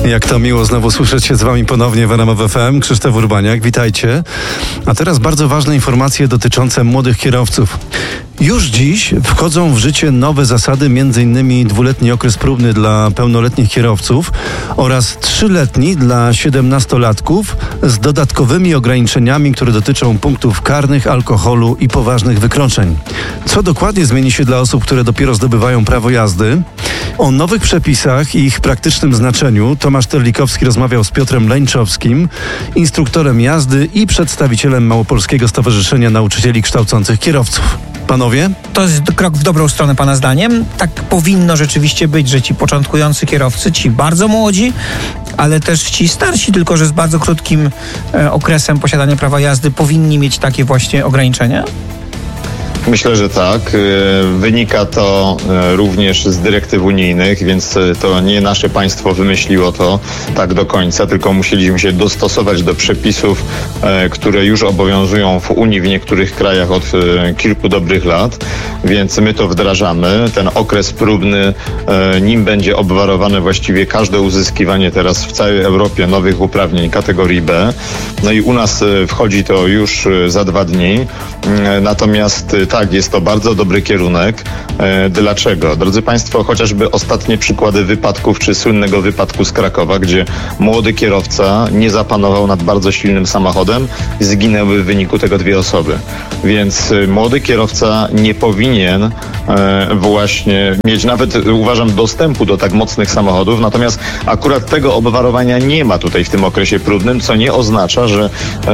Jak to miło znowu słyszeć się z wami ponownie w RMF FM. Krzysztof Urbaniak, witajcie. A teraz bardzo ważne informacje dotyczące młodych kierowców. Już dziś wchodzą w życie nowe zasady, m.in. 2-letni okres próbny dla pełnoletnich kierowców oraz 3-letni dla 17-latków z dodatkowymi ograniczeniami, które dotyczą punktów karnych, alkoholu i poważnych wykroczeń. Co dokładnie zmieni się dla osób, które dopiero zdobywają prawo jazdy? O nowych przepisach i ich praktycznym znaczeniu Tomasz Terlikowski rozmawiał z Piotrem Leńczowskim, instruktorem jazdy i przedstawicielem Małopolskiego Stowarzyszenia Nauczycieli Kształcących Kierowców. Panowie? To jest krok w dobrą stronę, pana zdaniem? Tak powinno rzeczywiście być, że ci początkujący kierowcy, ci bardzo młodzi, ale też ci starsi, tylko że z bardzo krótkim okresem posiadania prawa jazdy, powinni mieć takie właśnie ograniczenia? Myślę, że tak. Wynika to również z dyrektyw unijnych, więc to nie nasze państwo wymyśliło to tak do końca, tylko musieliśmy się dostosować do przepisów, które już obowiązują w Unii w niektórych krajach od kilku dobrych lat, więc my to wdrażamy. Ten okres próbny, nim będzie obwarowane właściwie każde uzyskiwanie teraz w całej Europie nowych uprawnień kategorii B. No i u nas wchodzi to już za 2 dni. Natomiast tak, jest to bardzo dobry kierunek. Dlaczego? Drodzy Państwo, chociażby ostatnie przykłady wypadków, czy słynnego wypadku z Krakowa, gdzie młody kierowca nie zapanował nad bardzo silnym samochodem, zginęły w wyniku tego 2 osoby. Więc młody kierowca nie powinien właśnie mieć nawet, uważam, dostępu do tak mocnych samochodów, natomiast akurat tego obwarowania nie ma tutaj w tym okresie próbnym, co nie oznacza, że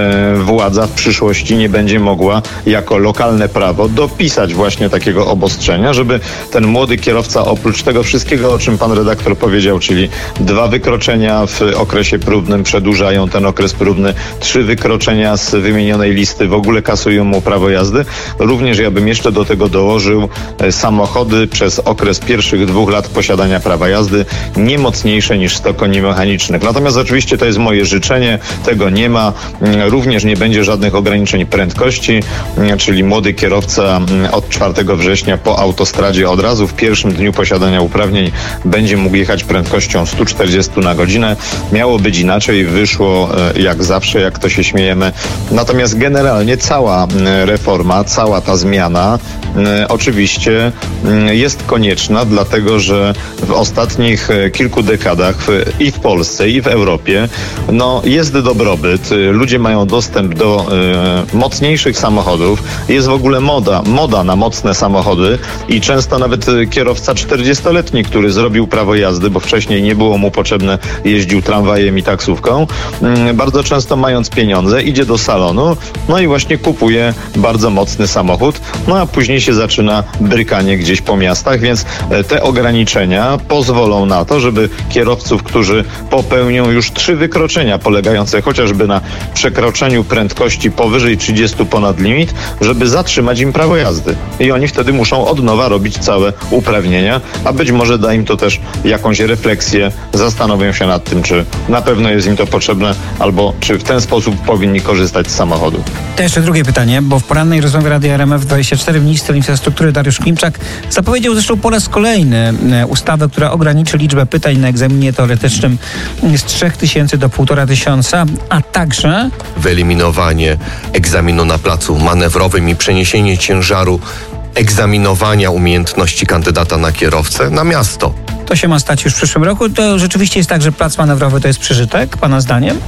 władza w przyszłości nie będzie mogła jako lokalne prawo dopisać właśnie takiego obostrzenia, żeby ten młody kierowca oprócz tego wszystkiego, o czym pan redaktor powiedział, czyli 2 wykroczenia w okresie próbnym przedłużają ten okres próbny, 3 wykroczenia z wymienionej listy w ogóle kasują mu prawo jazdy. Również ja bym jeszcze do tego dołożył samochody przez okres pierwszych 2 lat posiadania prawa jazdy nie mocniejsze niż 100 koni mechanicznych. Natomiast oczywiście to jest moje życzenie, tego nie ma. Również nie będzie żadnych ograniczeń prędkości, czyli młody kierowca od 4 września po autostradzie od razu w pierwszym dniu posiadania uprawnień będzie mógł jechać prędkością 140 na godzinę. Miało być inaczej, wyszło jak zawsze, jak to się śmiejemy. Natomiast generalnie cała reforma, cała ta zmiana oczywiście jest konieczna, dlatego że w ostatnich kilku dekadach i w Polsce, i w Europie jest dobrobyt. Ludzie mają dostęp do mocniejszych samochodów. Jest w ogóle moda na mocne samochody i często nawet kierowca 40-letni, który zrobił prawo jazdy, bo wcześniej nie było mu potrzebne, jeździł tramwajem i taksówką, bardzo często mając pieniądze, idzie do salonu, i właśnie kupuje bardzo mocny samochód, a później się zaczyna brykanie gdzieś po miastach, więc te ograniczenia pozwolą na to, żeby kierowców, którzy popełnią już 3 wykroczenia polegające chociażby na przekroczeniu prędkości powyżej 30 ponad limit, żeby zatrzymać im prawo jazdy. I oni wtedy muszą od nowa robić całe uprawnienia, a być może da im to też jakąś refleksję, zastanowią się nad tym, czy na pewno jest im to potrzebne, albo czy w ten sposób powinni korzystać z samochodu. To jeszcze drugie pytanie, bo w porannej rozmowie Radia RMF24 minister infrastruktury Dariusz Klimczak zapowiedział zresztą po raz kolejny ustawę, która ograniczy liczbę pytań na egzaminie teoretycznym z 3000 do 1500, a także wyeliminowanie egzaminu na placu manewrowym i przeniesienie ciężaru egzaminowania umiejętności kandydata na kierowcę na miasto. To się ma stać już w przyszłym roku. To rzeczywiście jest tak, że plac manewrowy to jest przeżytek, pana zdaniem?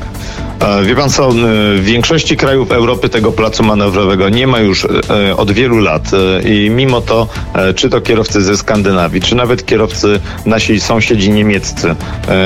Wie pan co, w większości krajów Europy tego placu manewrowego nie ma już od wielu lat i mimo to, czy to kierowcy ze Skandynawii, czy nawet kierowcy nasi sąsiedzi niemieccy,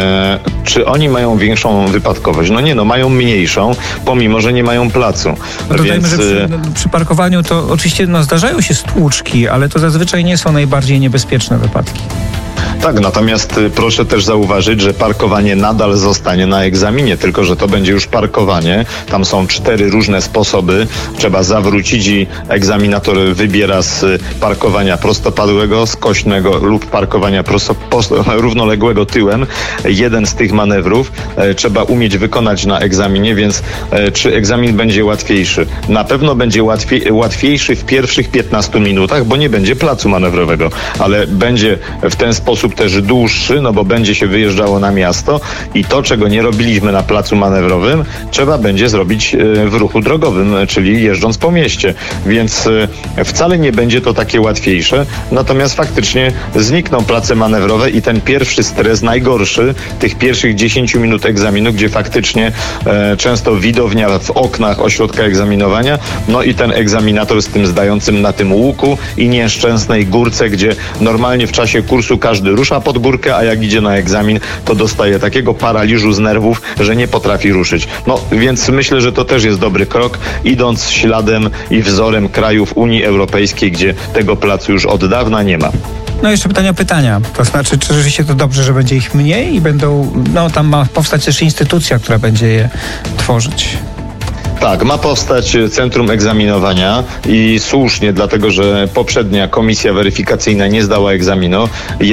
czy oni mają większą wypadkowość? Mają mniejszą, pomimo że nie mają placu. Dodajmy, że przy parkowaniu to oczywiście zdarzają się stłuczki, ale to zazwyczaj nie są najbardziej niebezpieczne wypadki. Tak, natomiast proszę też zauważyć, że parkowanie nadal zostanie na egzaminie, tylko że to będzie już parkowanie. Tam są 4 różne sposoby. Trzeba zawrócić i egzaminator wybiera z parkowania prostopadłego, skośnego lub parkowania równoległego tyłem. Jeden z tych manewrów trzeba umieć wykonać na egzaminie, więc czy egzamin będzie łatwiejszy? Na pewno będzie łatwiejszy w pierwszych 15 minutach, bo nie będzie placu manewrowego, ale będzie w ten sposób sposób też dłuższy, no bo będzie się wyjeżdżało na miasto i to, czego nie robiliśmy na placu manewrowym, trzeba będzie zrobić w ruchu drogowym, czyli jeżdżąc po mieście. Więc wcale nie będzie to takie łatwiejsze. Natomiast faktycznie znikną place manewrowe i ten pierwszy stres, najgorszy, tych pierwszych 10 minut egzaminu, gdzie faktycznie często widownia w oknach ośrodka egzaminowania, no i ten egzaminator z tym zdającym na tym łuku i nieszczęsnej górce, gdzie normalnie w czasie kursu każdy rusza pod górkę, a jak idzie na egzamin, to dostaje takiego paraliżu z nerwów, że nie potrafi ruszyć. No więc myślę, że to też jest dobry krok, idąc śladem i wzorem krajów Unii Europejskiej, gdzie tego placu już od dawna nie ma. No jeszcze pytania o pytania. To znaczy, czy rzeczywiście to dobrze, że będzie ich mniej i będą, no tam ma powstać też instytucja, która będzie je tworzyć. Tak, ma powstać centrum egzaminowania i słusznie, dlatego że poprzednia komisja weryfikacyjna nie zdała egzaminu.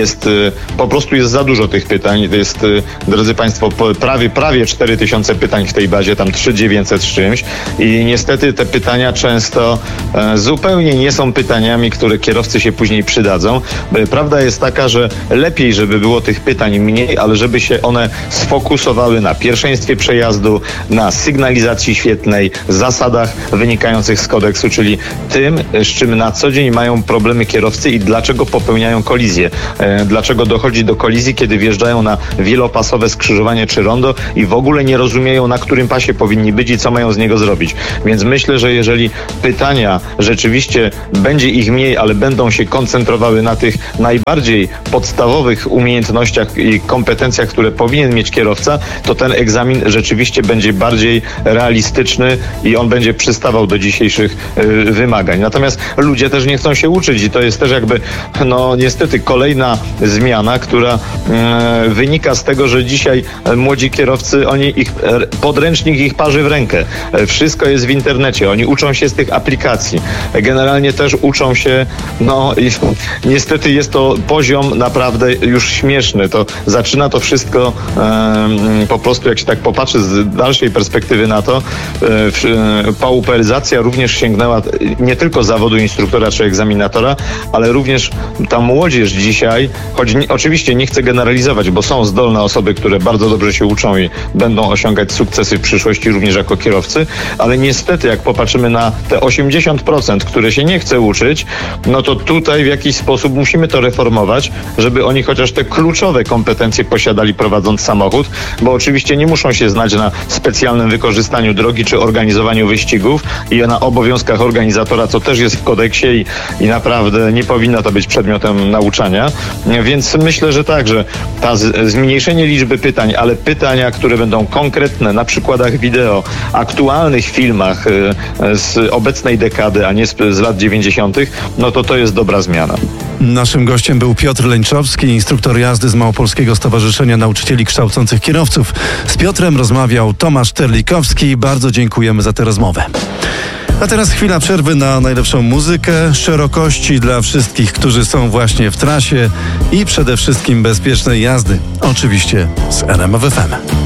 Po prostu jest za dużo tych pytań. To jest, drodzy Państwo, prawie 4000 pytań w tej bazie, tam 3900 z czymś. I niestety te pytania często zupełnie nie są pytaniami, które kierowcy się później przydadzą. Prawda jest taka, że lepiej, żeby było tych pytań mniej, ale żeby się one sfokusowały na pierwszeństwie przejazdu, na sygnalizacji świetlnej, zasadach wynikających z kodeksu, czyli tym, z czym na co dzień mają problemy kierowcy i dlaczego popełniają kolizje. Dlaczego dochodzi do kolizji, kiedy wjeżdżają na wielopasowe skrzyżowanie czy rondo i w ogóle nie rozumieją, na którym pasie powinni być i co mają z niego zrobić. Więc myślę, że jeżeli pytania rzeczywiście będzie ich mniej, ale będą się koncentrowały na tych najbardziej podstawowych umiejętnościach i kompetencjach, które powinien mieć kierowca, to ten egzamin rzeczywiście będzie bardziej realistyczny i on będzie przystawał do dzisiejszych wymagań. Natomiast ludzie też nie chcą się uczyć i to jest też jakby, no niestety kolejna zmiana, która wynika z tego, że dzisiaj młodzi kierowcy, podręcznik ich parzy w rękę. Wszystko jest w internecie. Oni uczą się z tych aplikacji. Generalnie też uczą się, no i niestety jest to poziom naprawdę już śmieszny. To zaczyna to wszystko po prostu, jak się tak popatrzy z dalszej perspektywy na to, pauperyzacja również sięgnęła nie tylko zawodu instruktora czy egzaminatora, ale również ta młodzież dzisiaj, choć oczywiście nie chcę generalizować, bo są zdolne osoby, które bardzo dobrze się uczą i będą osiągać sukcesy w przyszłości również jako kierowcy, ale niestety jak popatrzymy na te 80%, które się nie chce uczyć, no to tutaj w jakiś sposób musimy to reformować, żeby oni chociaż te kluczowe kompetencje posiadali prowadząc samochód, bo oczywiście nie muszą się znać na specjalnym wykorzystaniu drogi czy organizowaniu wyścigów i na obowiązkach organizatora, co też jest w kodeksie i naprawdę nie powinno to być przedmiotem nauczania. Więc myślę, że tak, że zmniejszenie liczby pytań, ale pytania, które będą konkretne na przykładach wideo, aktualnych filmach z obecnej dekady, a nie z lat 90., no to jest dobra zmiana. Naszym gościem był Piotr Leńczowski, instruktor jazdy z Małopolskiego Stowarzyszenia Nauczycieli Kształcących Kierowców. Z Piotrem rozmawiał Tomasz Terlikowski. Bardzo dziękujemy za tę rozmowę. A teraz chwila przerwy na najlepszą muzykę, szerokości dla wszystkich, którzy są właśnie w trasie i przede wszystkim bezpiecznej jazdy. Oczywiście z RMF FM.